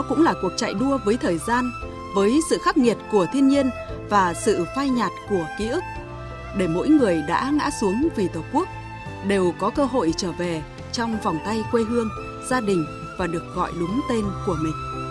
cũng là cuộc chạy đua với thời gian, với sự khắc nghiệt của thiên nhiên và sự phai nhạt của ký ức, để mỗi người đã ngã xuống vì Tổ quốc đều có cơ hội trở về trong vòng tay quê hương, gia đình và được gọi đúng tên của mình.